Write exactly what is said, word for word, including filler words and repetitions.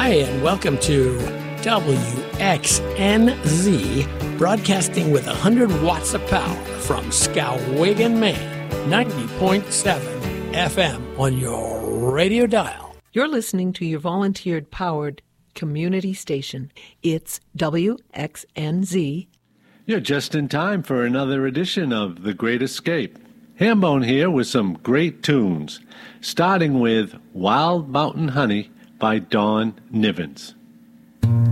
Hi, and welcome to W X N Z, broadcasting with one hundred watts of power from Skowhegan, Maine, ninety point seven F M on your radio dial. You're listening to your volunteer-powered community station. It's W X N Z. You're just in time for another edition of The Great Escape. Hambone here with some great tunes, starting with Wild Mountain Honey by Don Nivens.